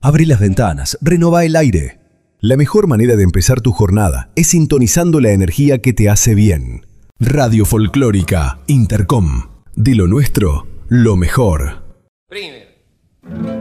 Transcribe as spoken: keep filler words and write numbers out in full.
Abrí las ventanas, renová el aire. La mejor manera de empezar tu jornada es sintonizando la energía que te hace bien. Radio Folclórica Intercom. De lo nuestro, lo mejor. Primero.